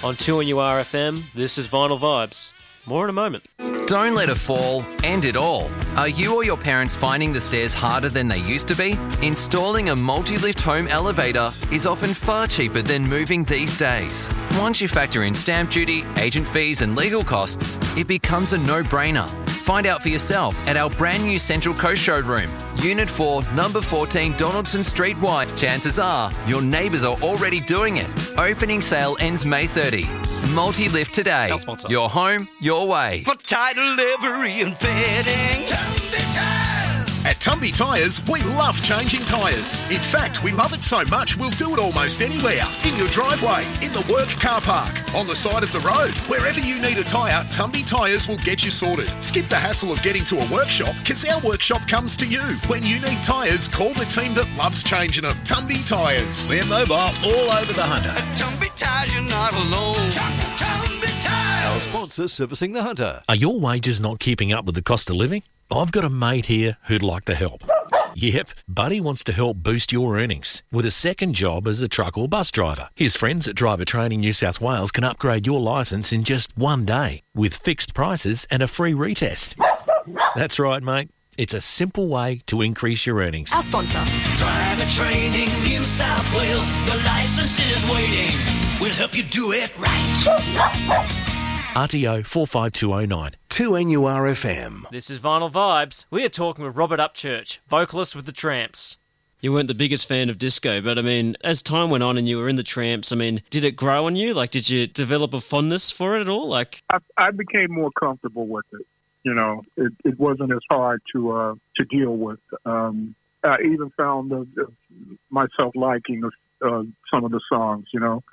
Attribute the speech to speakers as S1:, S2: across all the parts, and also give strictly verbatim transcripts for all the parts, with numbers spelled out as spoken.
S1: On two N U R F M, this is Vinyl Vibes. More in a moment.
S2: Don't let a fall end it all. Are you or your parents finding the stairs harder than they used to be? Installing a multi-lift home elevator is often far cheaper than moving these days. Once you factor in stamp duty, agent fees and legal costs, it becomes a no-brainer. Find out for yourself at our brand new Central Coast showroom, Unit four, Number fourteen Donaldson Street White. Chances are your neighbours are already doing it. Opening sale ends May thirtieth. Multi-lift today. Your home, your way.
S3: For title, livery and fitting.
S4: At Tumby Tyres, we love changing tyres. In fact, we love it so much we'll do it almost anywhere. In your driveway, in the work car park, on the side of the road. Wherever you need a tyre, Tumby Tyres will get you sorted. Skip the hassle of getting to a workshop because our workshop comes to you. When you need tyres, call the team that loves changing them. Tumby Tyres. We're mobile all over the Hunter.
S3: At Tumby Tyres, you're not alone. Tumby Tyres.
S5: Our sponsor, Servicing the Hunter. Are your wages not keeping up with the cost of living? I've got a mate here who'd like the help. Yep, Buddy wants to help boost your earnings with a second job as a truck or bus driver. His friends at Driver Training New South Wales can upgrade your licence in just one day with fixed prices and a free retest. That's right, mate. It's a simple way to increase your earnings.
S6: Our sponsor.
S3: Driver Training New South Wales. Your licence is waiting. We'll help you do it right.
S5: R T O four five two oh nine.
S7: two N U R F M.
S1: This is Vinyl Vibes. We are talking with Robert Upchurch, vocalist with the Tramps.
S8: You weren't the biggest fan of disco, but I mean, as time went on and you were in the Tramps, I mean, did it grow on you? Like, did you develop a fondness for it at all? Like,
S9: I, I became more comfortable with it. You know, it, it wasn't as hard to uh, to deal with. Um, I even found uh, myself liking uh, some of the songs, you know.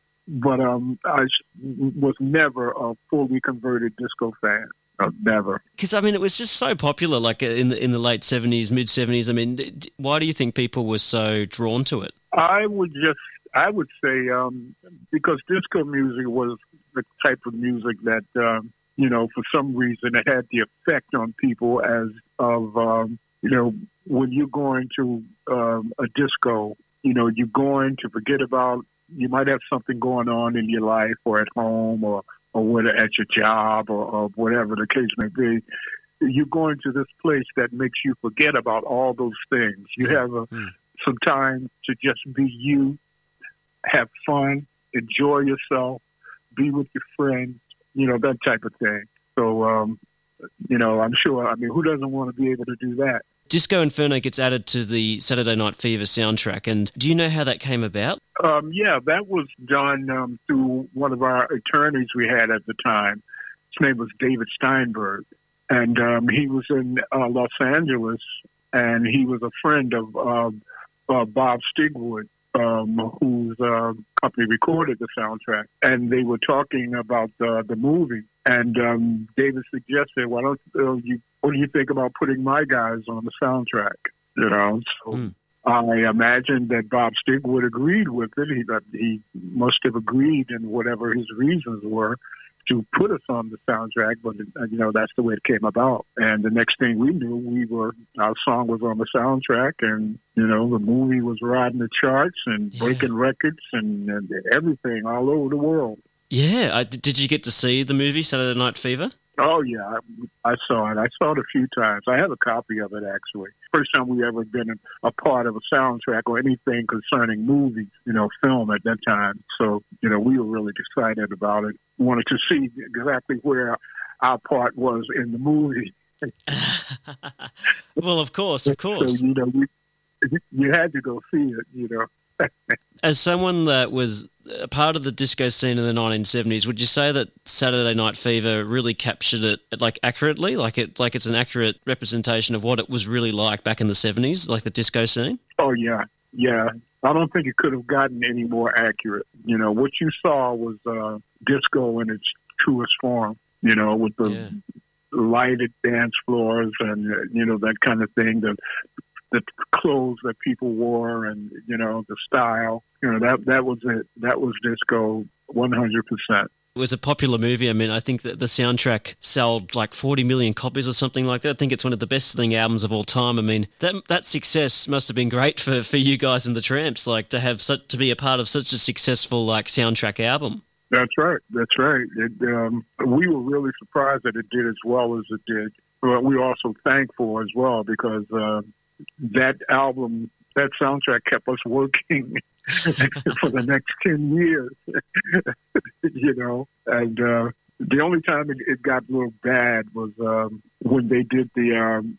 S9: But um, I was never a fully converted disco fan. Uh, never.
S8: Because, I mean, it was just so popular, like in the, in the late seventies, mid-seventies. I mean, d- why do you think people were so drawn to it?
S9: I would just, I would say, um, because disco music was the type of music that, um, you know, for some reason it had the effect on people as of, um, you know, when you're going to um, a disco, you know, you're going to forget about, you might have something going on in your life or at home or, or whether at your job or, or whatever the case may be. You're going to this place that makes you forget about all those things. You have a, mm. some time to just be you, have fun, enjoy yourself, be with your friends, you know, that type of thing. So, um, you know, I'm sure, I mean, who doesn't want to be able to do that?
S8: Disco Inferno gets added to the Saturday Night Fever soundtrack, and do you know how that came about?
S9: Um, yeah, that was done um, through one of our attorneys we had at the time. His name was David Steinberg, and um, he was in uh, Los Angeles, and he was a friend of uh, uh, Bob Stigwood, um, whose uh, company recorded the soundtrack, and they were talking about the, the movie. And um, David suggested, "Why don't uh, you? What do you think about putting my guys on the soundtrack?" You know, so mm. I imagine that Bob Stigwood agreed with it. He he must have agreed, in whatever his reasons were, to put us on the soundtrack. But you know, that's the way it came about. And the next thing we knew, we were our song was on the soundtrack, and you know, the movie was riding the charts and yeah. breaking records and, and everything all over the world.
S8: Yeah. I, did you get to see the movie Saturday Night Fever?
S9: Oh, yeah. I, I saw it. I saw it a few times. I have a copy of it, actually. First time we ever been a, a part of a soundtrack or anything concerning movies, you know, film at that time. So, you know, we were really excited about it. Wanted to see exactly where our part was in the movie.
S8: Well, of course, of course.
S9: So, you know, we, you had to go see it, you know.
S8: As someone that was a part of the disco scene in the nineteen seventies, would you say that Saturday Night Fever really captured it like accurately, like it like it's an accurate representation of what it was really like back in the seventies, like the disco scene?
S9: Oh yeah, yeah. I don't think it could have gotten any more accurate. You know, what you saw was uh, disco in its truest form. You know, with the yeah. lighted dance floors and uh, you know, that kind of thing. The the clothes that people wore and, you know, the style, you know, that, that was it. That was disco one hundred percent.
S8: It was a popular movie. I mean, I think that the soundtrack sold like forty million copies or something like that. I think it's one of the best-selling albums of all time. I mean, that that success must have been great for, for you guys in the Tramps, like to have such, to be a part of such a successful like soundtrack album.
S9: That's right. That's right. It, um, we were really surprised that it did as well as it did. But we were also thankful as well because uh, that album, that soundtrack kept us working for the next ten years, you know. And uh, the only time it, it got a little bad was um, when they did the um,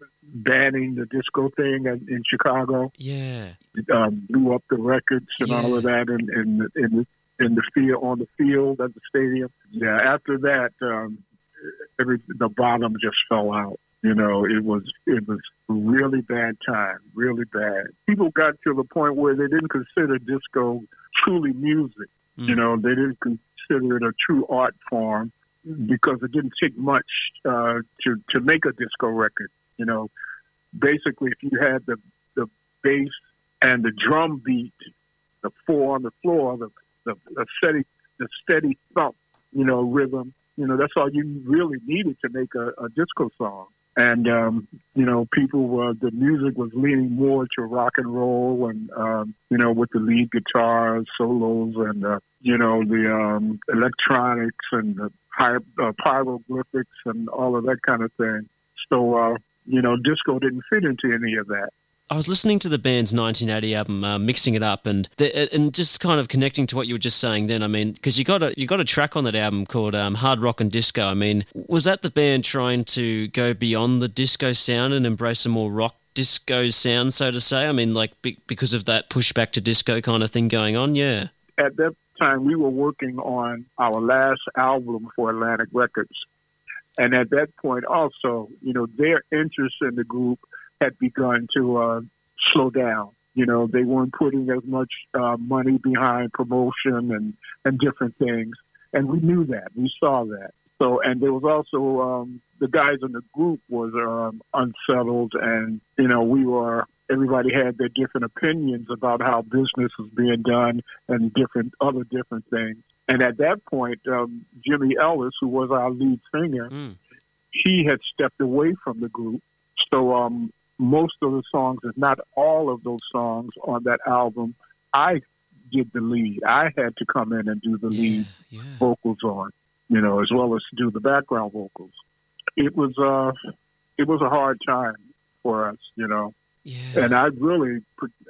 S9: banning the disco thing in, in Chicago.
S8: Yeah.
S9: It, um, blew up the records and
S8: Yeah.
S9: all of that in, in, in the in the field, on the field at the stadium. Yeah, after that, um, every the bottom just fell out. You know, it was it was a really bad time, really bad. People got to the point where they didn't consider disco truly music.
S8: Mm.
S9: You know, they didn't consider it a true art form because it didn't take much uh, to to make a disco record. You know, basically, if you had the the bass and the drum beat, the four on the floor, the The, the steady, the steady thump, you know, rhythm. You know, that's all you really needed to make a, a disco song. And um, you know, people were the music was leaning more to rock and roll, and um, you know, with the lead guitars, solos, and uh, you know, the um, electronics and the high, uh, pyroglyphics and all of that kind of thing. So uh, you know, disco didn't fit into any of that.
S8: I was listening to the band's nineteen eighty album, uh, Mixing It Up, and the, and just kind of connecting to what you were just saying then. I mean, because you got a you got a track on that album called um, Hard Rock and Disco. I mean, was that the band trying to go beyond the disco sound and embrace a more rock disco sound, so to say? I mean, like be, because of that pushback to disco kind of thing going on. Yeah.
S9: At that time, we were working on our last album for Atlantic Records, and at that point, also, you know, their interest in the group had begun to uh, slow down. You know, they weren't putting as much uh, money behind promotion and, and different things. And we knew that. We saw that. So, and there was also, um, the guys in the group was um, unsettled, and, you know, we were, everybody had their different opinions about how business was being done and different, other different things. And at that point, um, Jimmy Ellis, who was our lead singer, mm. he had stepped away from the group. So, um, most of the songs, if not all of those songs on that album, I did the lead. I had to come in and do the
S8: yeah,
S9: lead
S8: yeah.
S9: vocals on, you know, as well as do the background vocals. It was uh, it was a hard time for us, you know.
S8: Yeah.
S9: And I really,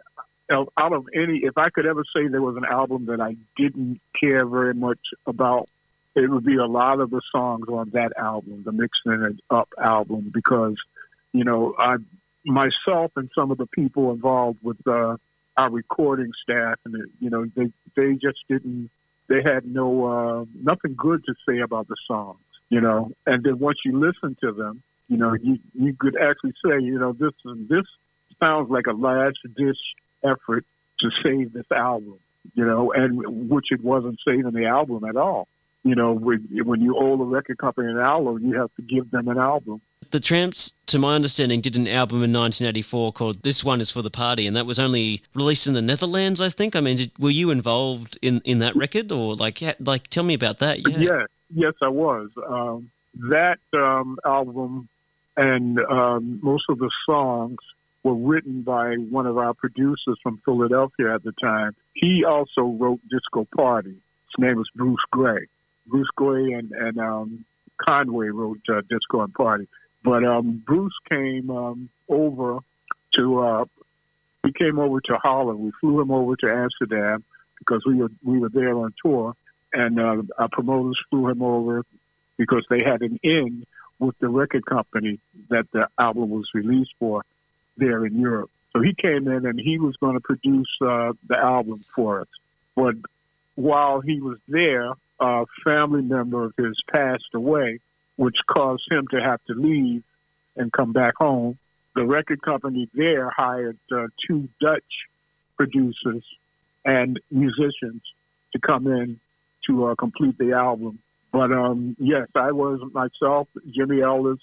S9: out of any, if I could ever say there was an album that I didn't care very much about, it would be a lot of the songs on that album, the Mixing It Up album, because, you know, I myself and some of the people involved with uh, our recording staff, and you know, they they just didn't. They had no uh, nothing good to say about the songs, you know. And then once you listen to them, you know, you you could actually say, you know, this this sounds like a last ditch effort to save this album, you know, and which it wasn't saving the album at all. You know, when, when you owe a record company an album, you have to give them an album.
S8: The Tramps, to my understanding, did an album in nineteen eighty-four called This One Is For The Party, and that was only released in the Netherlands, I think. I mean, did, were you involved in, in that record? Or, like, like, tell me about that. Yeah,
S9: yeah yes, I was. Um, that um, album and um, most of the songs were written by one of our producers from Philadelphia at the time. He also wrote Disco Party. His name was Bruce Gray. Bruce Gray and, and um, Conway wrote uh, Disco and Party. But um, Bruce came um, over to uh, he came over to Holland. We flew him over to Amsterdam because we were we were there on tour, and uh, our promoters flew him over because they had an in with the record company that the album was released for there in Europe. So he came in and he was going to produce uh, the album for us. But while he was there, a family member of his passed away, which caused him to have to leave and come back home. The record company there hired uh, two Dutch producers and musicians to come in to uh, complete the album. But um, yes, I was myself, Jimmy Ellis,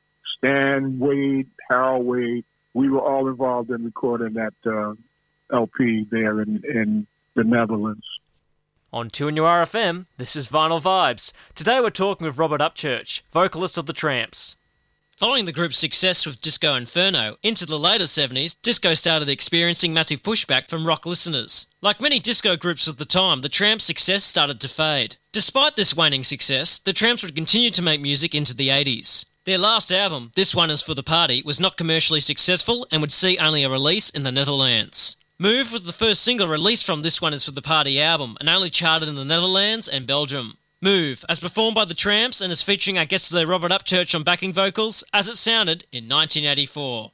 S9: Stan Wade, Harold Wade. We were all involved in recording that uh, L P there in, in the Netherlands.
S1: On two N U R F M, this is Vinyl Vibes. Today we're talking with Robert Upchurch, vocalist of The Tramps. Following the group's success with Disco Inferno, into the later seventies, disco started experiencing massive pushback from rock listeners. Like many disco groups of the time, the Tramps' success started to fade. Despite this waning success, the Tramps would continue to make music into the eighties. Their last album, This One Is For The Party, was not commercially successful and would see only a release in the Netherlands. Move was the first single released from This One Is For The Party album and only charted in the Netherlands and Belgium. Move, as performed by the Tramps and as featuring our guest today Robert Upchurch on backing vocals, as it sounded in nineteen eighty-four.